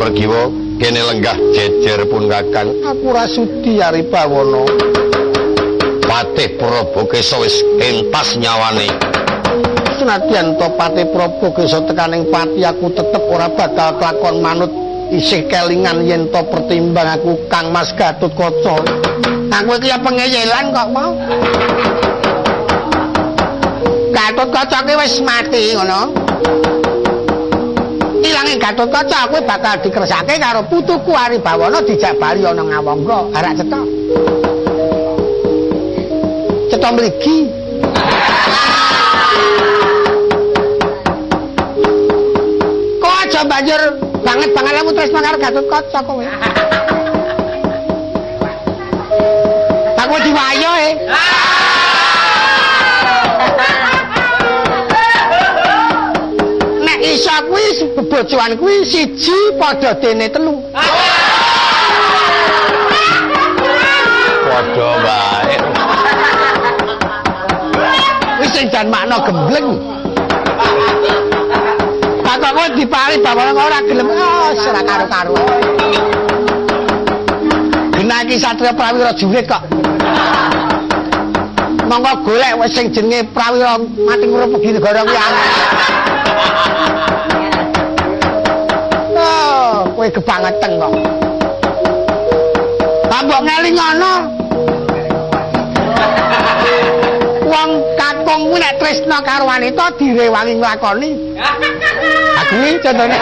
Pergiwa kene lenggah jejer pun Kakang. Aku ora sudi Aribawana. Patih Prabakesa wis entas nyawane. Senadyan to Patih Prabakesa tekaning pati aku tetep ora bakal kelakon manut isih kelingan yen to pertimbang aku Kang Mas Gatotkaca. Aku iki ya pengeyelan kok mau. Gatotkaca ki wis mati ngono. Ilange Gatotkaca kuwi bakal dikersake karo putuku Aribawana dijak bali ana Ngawangga. Arak cetha. Cetha mligi. Kok aja banjur banget lamu tresno karo Gatotkaca kowe. Aku diwayo Nek iso kuwi bebojoan kuwi siji padha dene telu. Padha wae. Wis sing jan makna gembleng. Bakal kowe dipari bapak ora gelem ora karo-karo. Genah iki Satria Prawira Jurit kok. Monggo golek wis sing jenenge Prawira mati ngrupugi negara kuwi aneh. Oh, kowe kebangetan kok. Tambok ngelingono. Wong kakung kuwi nek tresna karo wanita direwangi nglakoni. Aku iki contone.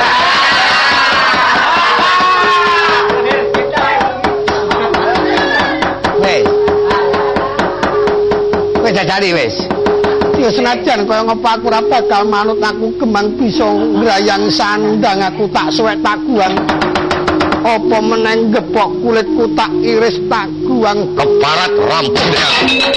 Wis jajari wis. Ya senajan kaya ngapa aku ora bakal manut aku kemang bisa ngrayang sandang aku tak suwek tak guang. Apa meneng gepok kulitku tak iris tak guang Keparat rampung.